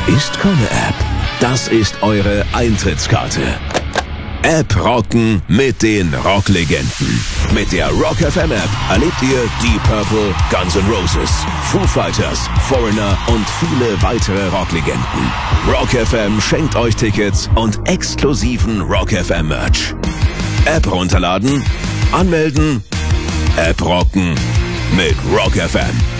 ist keine App. Das ist eure Eintrittskarte. App rocken mit den Rocklegenden. Mit der Rock FM App erlebt ihr Deep Purple, Guns N' Roses, Foo Fighters, Foreigner und viele weitere Rocklegenden. Rock FM schenkt euch Tickets und exklusiven Rock FM Merch. App runterladen, anmelden, App rocken mit Rock FM.